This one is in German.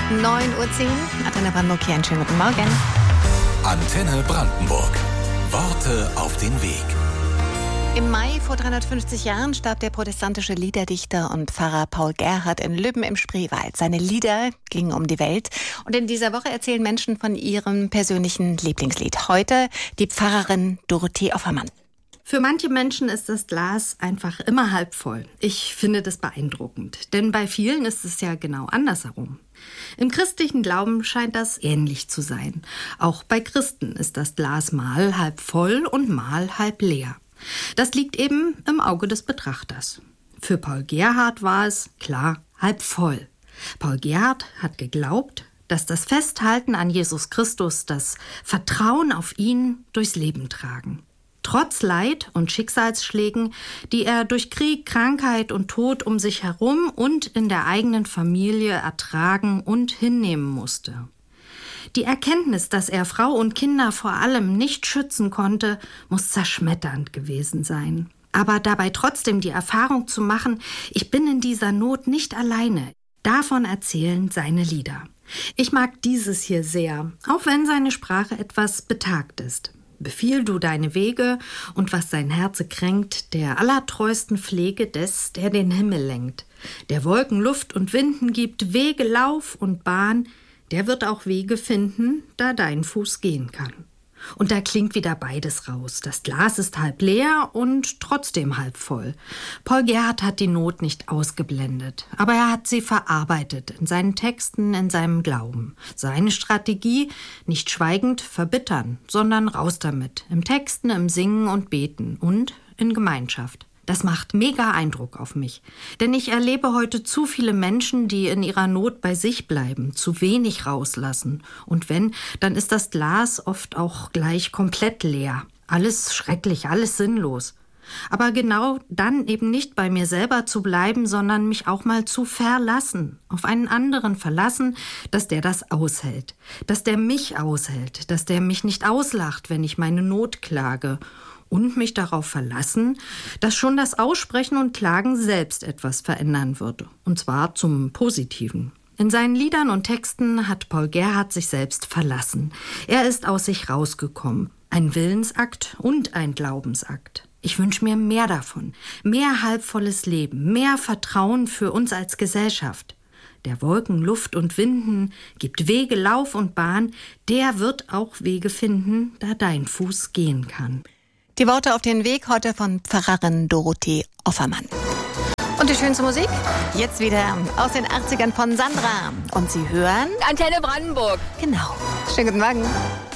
9:10 Uhr. Antenne Brandenburg hier, einen schönen guten Morgen. Antenne Brandenburg. Worte auf den Weg. Im Mai vor 350 Jahren starb der protestantische Liederdichter und Pfarrer Paul Gerhardt in Lübben im Spreewald. Seine Lieder gingen um die Welt und in dieser Woche erzählen Menschen von ihrem persönlichen Lieblingslied. Heute die Pfarrerin Dorothee Offermann. Für manche Menschen ist das Glas einfach immer halb voll. Ich finde das beeindruckend, denn bei vielen ist es ja genau andersherum. Im christlichen Glauben scheint das ähnlich zu sein. Auch bei Christen ist das Glas mal halb voll und mal halb leer. Das liegt eben im Auge des Betrachters. Für Paul Gerhardt war es, klar, halb voll. Paul Gerhardt hat geglaubt, dass das Festhalten an Jesus Christus, das Vertrauen auf ihn durchs Leben tragen. Trotz Leid und Schicksalsschlägen, die er durch Krieg, Krankheit und Tod um sich herum und in der eigenen Familie ertragen und hinnehmen musste. Die Erkenntnis, dass er Frau und Kinder vor allem nicht schützen konnte, muss zerschmetternd gewesen sein. Aber dabei trotzdem die Erfahrung zu machen, ich bin in dieser Not nicht alleine, davon erzählen seine Lieder. Ich mag dieses hier sehr, auch wenn seine Sprache etwas betagt ist. Befiehl du deine Wege und was sein Herze kränkt, der allertreusten Pflege des, der den Himmel lenkt, der Wolken Luft und Winden gibt, Wege, Lauf und Bahn, der wird auch Wege finden, da dein Fuß gehen kann. Und da klingt wieder beides raus. Das Glas ist halb leer und trotzdem halb voll. Paul Gerhardt hat die Not nicht ausgeblendet, aber er hat sie verarbeitet in seinen Texten, in seinem Glauben. Seine Strategie, nicht schweigend verbittern, sondern raus damit. Im Texten, im Singen und Beten und in Gemeinschaft. Das macht mega Eindruck auf mich. Denn ich erlebe heute zu viele Menschen, die in ihrer Not bei sich bleiben, zu wenig rauslassen. Und wenn, dann ist das Glas oft auch gleich komplett leer. Alles schrecklich, alles sinnlos. Aber genau dann eben nicht bei mir selber zu bleiben, sondern mich auch mal zu verlassen. Auf einen anderen verlassen, dass der das aushält. Dass der mich aushält. Dass der mich nicht auslacht, wenn ich meine Not klage. Und mich darauf verlassen, dass schon das Aussprechen und Klagen selbst etwas verändern würde. Und zwar zum Positiven. In seinen Liedern und Texten hat Paul Gerhardt sich selbst verlassen. Er ist aus sich rausgekommen. Ein Willensakt und ein Glaubensakt. Ich wünsche mir mehr davon. Mehr halbvolles Leben. Mehr Vertrauen für uns als Gesellschaft. Der Wolken, Luft und Winden gibt Wege, Lauf und Bahn. Der wird auch Wege finden, da dein Fuß gehen kann. Die Worte auf den Weg heute von Pfarrerin Dorothee Offermann. Und die schönste Musik? Jetzt wieder aus den 80ern von Sandra. Und Sie hören Antenne Brandenburg. Genau. Schönen guten Morgen.